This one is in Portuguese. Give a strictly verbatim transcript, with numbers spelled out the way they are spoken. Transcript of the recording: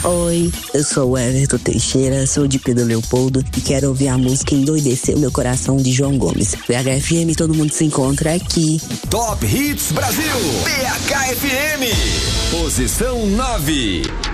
Oi, eu sou o Everton Teixeira, sou de Pedro Leopoldo e quero ouvir a música Endoideceu Meu Coração de João Gomes. P H F M, todo mundo se encontra aqui. Top Hits Brasil, P H F M, posição nove.